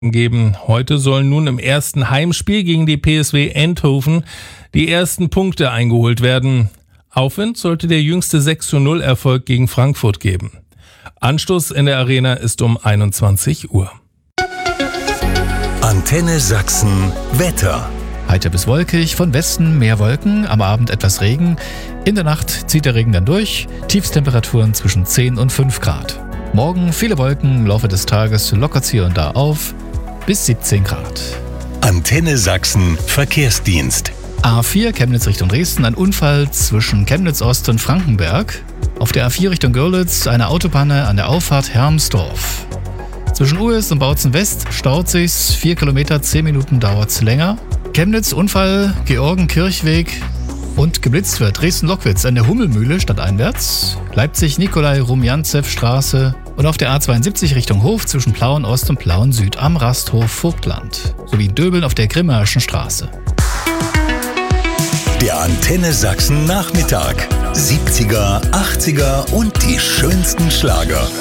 geben. Heute sollen nun im ersten Heimspiel gegen die PSW Eindhoven die ersten Punkte eingeholt werden. Aufwind sollte der jüngste 6:0 Erfolg gegen Frankfurt geben. Anstoß in der Arena ist um 21 Uhr. Antenne Sachsen Wetter. Heiter bis wolkig, von Westen mehr Wolken, am Abend etwas Regen. In der Nacht zieht der Regen dann durch, Tiefstemperaturen zwischen 10 und 5 Grad. Morgen viele Wolken, im Laufe des Tages lockert es hier und da auf, bis 17 Grad. Antenne Sachsen Verkehrsdienst. A4 Chemnitz Richtung Dresden, ein Unfall zwischen Chemnitz Ost und Frankenberg. Auf der A4 Richtung Görlitz eine Autopanne an der Auffahrt Hermsdorf. Zwischen Ues und Bautzen West staut sich's, 4 Kilometer, 10 Minuten dauert's länger. Chemnitz Unfall, Georgenkirchweg und geblitzt wird Dresden-Lockwitz an der Hummelmühle stadteinwärts. Leipzig Nikolai-Rumjantsew-Straße und auf der A72 Richtung Hof zwischen Plauen Ost und Plauen Süd am Rasthof Vogtland. Sowie Döbeln auf der Grimmaerschen Straße. Der Antenne Sachsen Nachmittag. 70er, 80er und die schönsten Schlager.